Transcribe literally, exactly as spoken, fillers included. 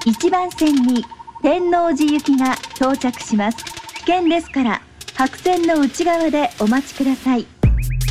いちばん線に天王寺行きが到着します。危険ですから白線の内側でお待ちください。